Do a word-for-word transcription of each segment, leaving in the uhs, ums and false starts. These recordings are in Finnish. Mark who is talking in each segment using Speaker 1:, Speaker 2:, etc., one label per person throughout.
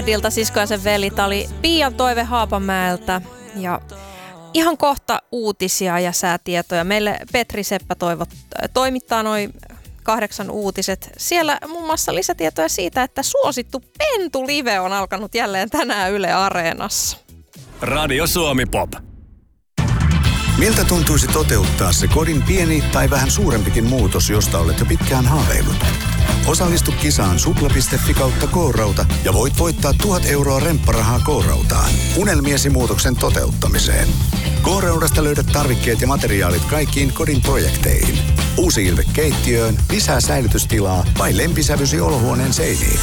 Speaker 1: Dilta sisko ja sen veli. Tämä oli Pian toive Haapamäeltä ja ihan kohta uutisia ja säätietoja. Meille Petri Seppä toivot, toimittaa noin kahdeksan uutiset. Siellä muun muassa lisätietoja siitä, että suosittu Pentu Live on alkanut jälleen tänään Yle Areenassa.
Speaker 2: Radio Suomi Pop.
Speaker 3: Miltä tuntuisi toteuttaa se kodin pieni tai vähän suurempikin muutos, josta olet jo pitkään haaveillut? Osallistu kisaan supla piste fi kautta K-rauta ja voit voittaa tuhat euroa rempparahaa K-rautaan unelmiesi muutoksen toteuttamiseen. K-raudasta löydät tarvikkeet ja materiaalit kaikkiin kodin projekteihin. Uusi ilme keittiöön, lisää säilytystilaa vai lempisävysi olohuoneen seiniin.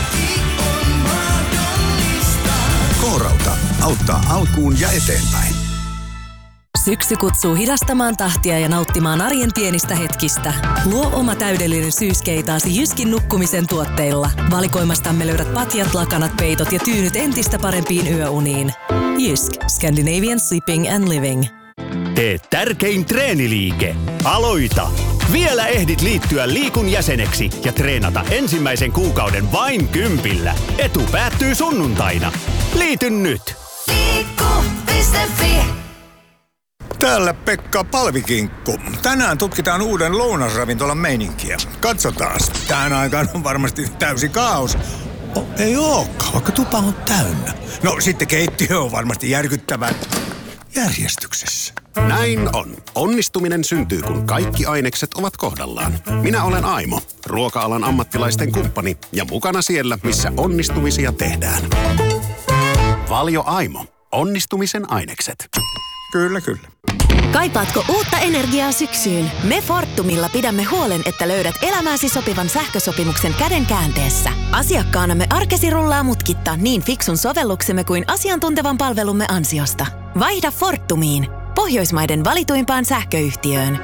Speaker 3: K-rauta auttaa alkuun ja eteenpäin.
Speaker 4: Syksy kutsuu hidastamaan tahtia ja nauttimaan arjen pienistä hetkistä. Luo oma täydellinen syyskeitaasi Jyskin nukkumisen tuotteilla. Valikoimastamme löydät patjat, lakanat, peitot ja tyynyt entistä parempiin yöuniin. Jysk. Scandinavian Sleeping and Living.
Speaker 2: Tee tärkein treeniliike. Aloita! Vielä ehdit liittyä Liikun jäseneksi ja treenata ensimmäisen kuukauden vain kympillä. Etu päättyy sunnuntaina. Liity nyt!
Speaker 5: Liikku piste fi.
Speaker 6: Täällä Pekka Palvikinkku. Tänään tutkitaan uuden lounasravintolan meininkiä. Katsotaas. Tähän aikaan on varmasti täysi kaos. Oh, ei ookaan, vaikka tupa on täynnä. No sitten keittiö on varmasti järkyttävän järjestyksessä.
Speaker 7: Näin on. Onnistuminen syntyy, kun kaikki ainekset ovat kohdallaan. Minä olen Aimo, ruoka-alan ammattilaisten kumppani ja mukana siellä, missä onnistumisia tehdään. Valio Aimo. Onnistumisen ainekset.
Speaker 6: Kyllä, kyllä.
Speaker 4: Kaipaatko uutta energiaa syksyyn? Me Fortumilla pidämme huolen, että löydät elämääsi sopivan sähkösopimuksen käden käänteessä. Asiakkaanamme arkesi rullaa mutkitta niin fiksun sovelluksemme kuin asiantuntevan palvelumme ansiosta. Vaihda Fortumiin, Pohjoismaiden valituimpaan sähköyhtiöön.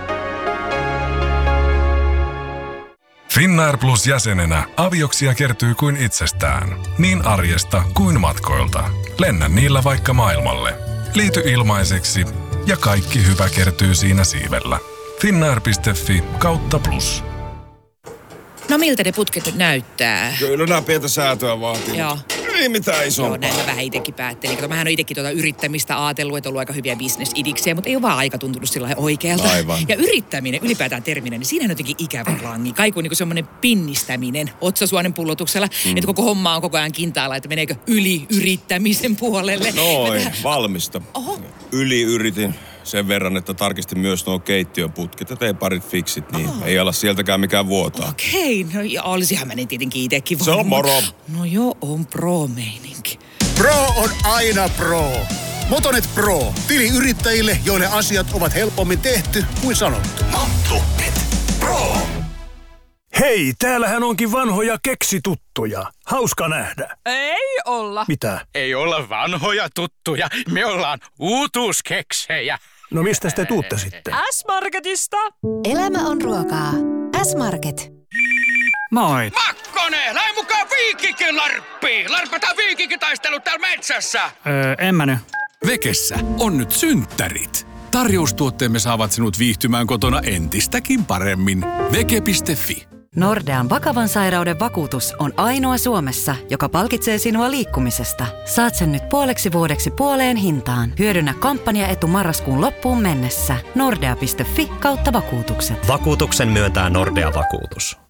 Speaker 8: Finnair Plus jäsenenä avioksia kertyy kuin itsestään, niin arjesta kuin matkoilta. Lennä niillä vaikka maailmalle. Liity ilmaiseksi ja kaikki hyvä kertyy siinä siivellä. Finnair piste fi kautta plus.
Speaker 9: No miltä ne putket nyt näyttää?
Speaker 10: Kyllä nämä pientä säätöä vaatii.
Speaker 9: Joo.
Speaker 10: Ei mitään isompaa.
Speaker 9: Joo, näin mä vähän itsekin päättelin. Kato, mähän on itsekin tuota yrittämistä ajatellut, että on ollut aika hyviä bisnesidiksejä, mutta ei ole vaan aika tuntunut sillä oikealta.
Speaker 10: Aivan.
Speaker 9: Ja yrittäminen, ylipäätään terminä, niin siinä on jotenkin ikävä langi. Kaiku on niin semmoinen pinnistäminen otsasuonen pullotuksella, mm. että koko homma on koko ajan kintaalla, että meneekö yli yrittämisen puolelle.
Speaker 10: Noin,
Speaker 9: tähän...
Speaker 10: valmista. Oho. Yli yritin sen verran, että tarkistin myös nuo keittiön putket ja tein parit fiksit, niin oh. ei ala sieltäkään mikään vuotaa.
Speaker 9: Okei, no ja olisihan mä ne tietenkin itsekin.
Speaker 10: Se on moro.
Speaker 9: No joo, on pro-meininki.
Speaker 11: Pro on aina pro. Motonet Pro. Tili yrittäjille, joille asiat ovat helpommin tehty kuin sanottu.
Speaker 5: Motonet Pro.
Speaker 12: Hei, täällähän onkin vanhoja keksituttuja. Hauska nähdä.
Speaker 13: Ei olla.
Speaker 12: Mitä?
Speaker 13: Ei olla vanhoja tuttuja. Me ollaan uutuuskeksejä.
Speaker 12: No mistä te tuutte sitten?
Speaker 13: S-Marketista.
Speaker 4: Elämä on ruokaa. S-Market.
Speaker 13: Moi.
Speaker 14: Makkonen, lähde mukaan Viikinkin larppiin. Larpataan viikinkitaistelut täällä metsässä.
Speaker 13: Öö, en mä nyt.
Speaker 15: Vekessä on nyt synttärit. Tarjoustuotteemme saavat sinut viihtymään kotona entistäkin paremmin. Veke piste fi.
Speaker 16: Nordean vakavan sairauden vakuutus on ainoa Suomessa, joka palkitsee sinua liikkumisesta. Saat sen nyt puoleksi vuodeksi puoleen hintaan. Hyödynnä kampanjaetu marraskuun loppuun mennessä. Nordea piste fi kautta vakuutukset.
Speaker 17: Vakuutuksen myöntää Nordea Vakuutus.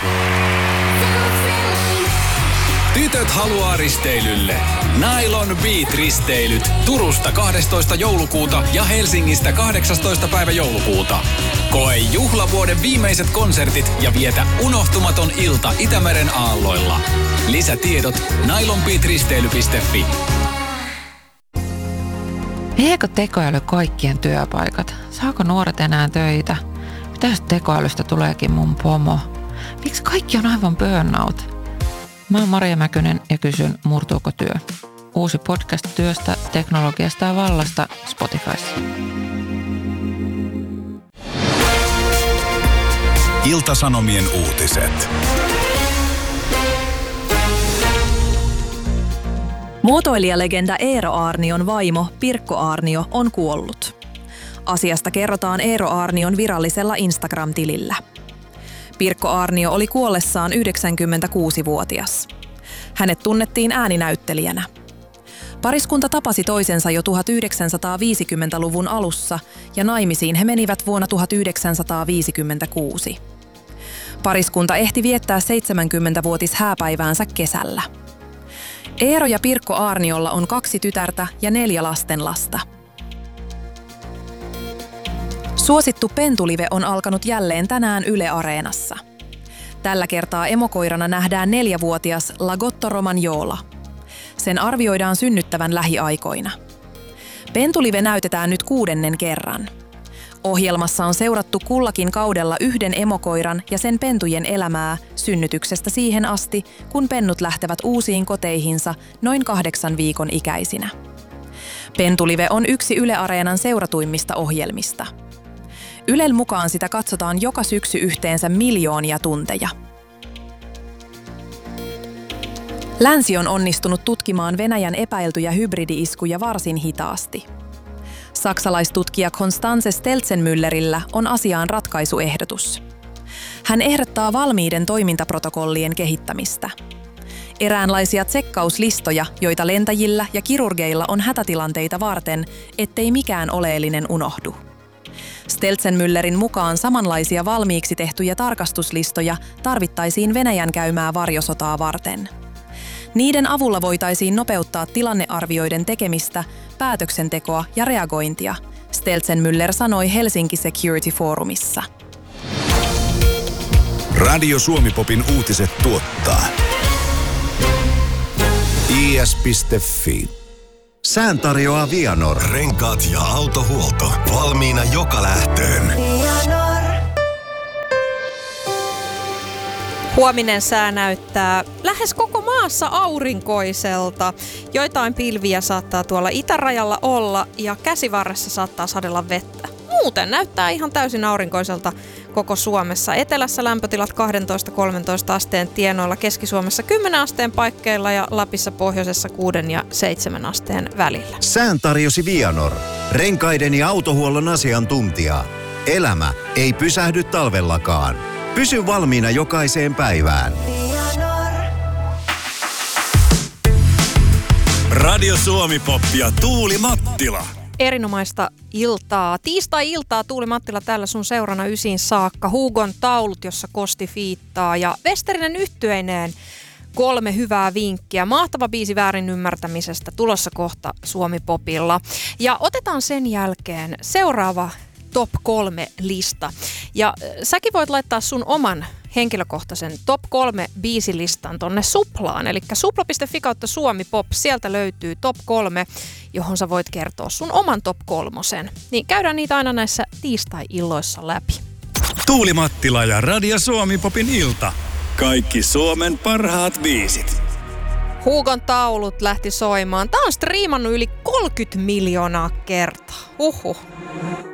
Speaker 15: Tytöt haluaa risteilylle. Nylon Beat-risteilyt Turusta kahdestoista joulukuuta ja Helsingistä kahdeksastoista päivä joulukuuta. Koe juhlavuoden viimeiset konsertit ja vietä unohtumaton ilta Itämeren aalloilla. Lisätiedot nylon beat risteily piste fi.
Speaker 18: Viekö tekoäly kaikkien työpaikat? Saako nuoret enää töitä? Mitä jos tekoälystä tuleekin mun pomo? Miksi kaikki on aivan burnout? Mä oon Maria Mäkynen ja kysyn, murtuuko työ? Uusi podcast työstä, teknologiasta ja vallasta Spotifyssa.
Speaker 3: Ilta-Sanomien uutiset.
Speaker 19: Muotoilijalegenda Eero Aarnion vaimo Pirkko Aarnio on kuollut. Asiasta kerrotaan Eero Aarnion virallisella Instagram-tilillä. Pirkko Aarnio oli kuollessaan yhdeksänkymmentäkuusivuotias. Hänet tunnettiin ääninäyttelijänä. Pariskunta tapasi toisensa jo tuhatyhdeksänsataaviisikymmentäluvun alussa ja naimisiin he menivät vuonna tuhatyhdeksänsataaviisikymmentäkuusi. Pariskunta ehti viettää seitsemänkymmentävuotis hääpäiväänsä kesällä. Eero ja Pirkko Aarniolla on kaksi tytärtä ja neljä lastenlasta. Suosittu pentulive on alkanut jälleen tänään Yle Areenassa. Tällä kertaa emokoirana nähdään neljävuotias Lagotto Romagnola. Sen arvioidaan synnyttävän lähiaikoina. Pentulive näytetään nyt kuudennen kerran. Ohjelmassa on seurattu kullakin kaudella yhden emokoiran ja sen pentujen elämää synnytyksestä siihen asti, kun pennut lähtevät uusiin koteihinsa noin kahdeksan viikon ikäisinä. Pentulive on yksi Yle Areenan seuratuimmista ohjelmista. Ylen mukaan sitä katsotaan joka syksy yhteensä miljoonia tunteja. Länsi on onnistunut tutkimaan Venäjän epäiltyjä hybridi-iskuja varsin hitaasti. Saksalaistutkija Konstanze Stelzenmüllerillä on asiaan ratkaisuehdotus. Hän ehdottaa valmiiden toimintaprotokollien kehittämistä. Eräänlaisia tsekkauslistoja, joita lentäjillä ja kirurgeilla on hätätilanteita varten, ettei mikään oleellinen unohdu. Stelzenmüllerin mukaan samanlaisia valmiiksi tehtyjä tarkastuslistoja tarvittaisiin Venäjän käymää varjosotaa varten. Niiden avulla voitaisiin nopeuttaa tilannearvioiden tekemistä, päätöksentekoa ja reagointia, Stelzenmüller sanoi Helsinki Security Forumissa.
Speaker 3: Radio Suomi-popin uutiset tuottaa I S piste F I. Sään tarjoaa Vianor.
Speaker 5: Renkaat ja autohuolto. Valmiina joka lähtöön.
Speaker 1: Huominen sää näyttää lähes koko maassa aurinkoiselta. Joitain pilviä saattaa tuolla itärajalla olla ja käsivarressa saattaa sadella vettä. Muuten näyttää ihan täysin aurinkoiselta koko Suomessa. Etelässä lämpötilat kaksitoista kolmetoista asteen tienoilla, Keski-Suomessa kymmenen asteen paikkeilla ja Lapissa pohjoisessa kuuden ja seitsemän asteen välillä.
Speaker 3: Sään tarjosi Vianor. Renkaiden ja autohuollon asiantuntija. Elämä ei pysähdy talvellakaan. Pysy valmiina jokaiseen päivään.
Speaker 5: Radio Suomi-pop ja Tuuli Mattila.
Speaker 1: Erinomaista iltaa. Tiistai-iltaa Tuuli Mattila täällä sun seurana ysiin saakka. Hugon taulut, jossa Kosti fiittaa ja Westerinen yhtyeineen. Kolme hyvää vinkkiä. Mahtava biisi väärin ymmärtämisestä tulossa kohta Suomi-popilla. Ja otetaan sen jälkeen seuraava top kolme lista. Ja säkin voit laittaa sun oman henkilökohtaisen top kolme biisilistan tonne Suplaan. Eli supla piste fi kautta Suomi Pop. Sieltä löytyy top kolme, johon sä voit kertoa sun oman top kolmosen. Niin käydään niitä aina näissä tiistai-illoissa läpi.
Speaker 5: Tuuli Mattila ja Radio Suomi-popin ilta. Kaikki Suomen parhaat biisit.
Speaker 1: Hugon taulut lähti soimaan. Tää on striimannut yli kolmekymmentä miljoonaa kertaa. Uhuh.